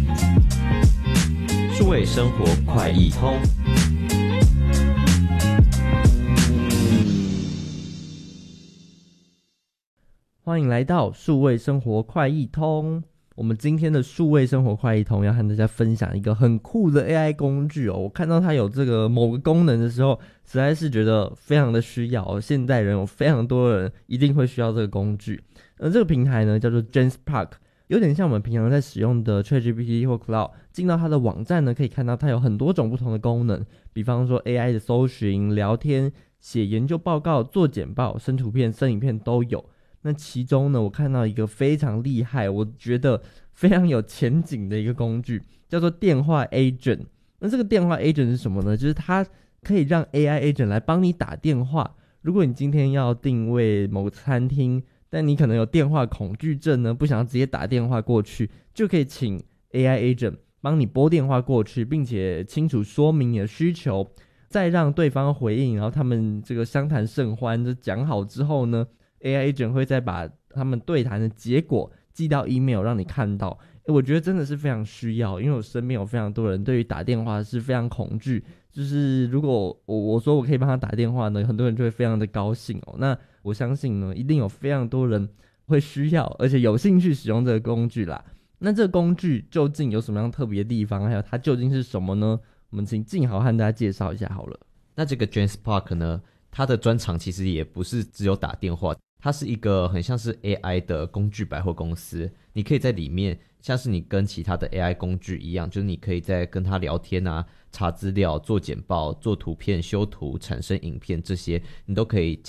数位生活快易通。 欢迎来到数位生活快易通。我们今天的数位生活快易通要和大家分享一个很酷的 AI 工具哦。我看到它有这个某个功能的时候，实在是觉得非常的需要哦。现代人有非常多人一定会需要这个工具。这个平台呢叫做 Genspark， 有点像我们平常在使用的 ChatGPT 或 Cloud。进到它的网站呢，可以看到它有很多种不同的功能，比方说 AI 的搜寻、聊天、写研究报告、做简报、生图片、生影片都有。那其中呢，我看到一个非常厉害，我觉得非常有前景的一个工具，叫做电话 Agent。那这个电话 Agent 是什么呢？就是它可以让 AI Agent 来帮你打电话。如果你今天要定位某个餐厅，但你可能有电话恐惧症呢，不想要直接打电话过去，就可以请 AI Agent 帮你拨电话过去，并且清楚说明你的需求，再让对方回应，然后他们这个相谈甚欢，就讲好之后呢，AI Agent 会再把他们对谈的结果寄到 email 让你看到。我觉得真的是非常需要，因为我身边有非常多人对于打电话是非常恐惧，就是如果我说我可以帮他打电话呢，很多人就会非常的高兴哦。那我相信呢，一定有非常多人会需要而且有兴趣使用这个工具啦。那这个工具究竟有什么样特别的地方，还有它究竟是什么呢？我们请静豪和大家介绍一下好了。 那这个 Genspark 呢，它的专长其实也不是只有打电话，它是一个很像是 AI 的工具百货公司。你可以在里面像是你跟其他的 AI 工具一样，就是你可以在跟它聊天啊、查资料、做简报、做图片、修图、产生影片，这些你都可以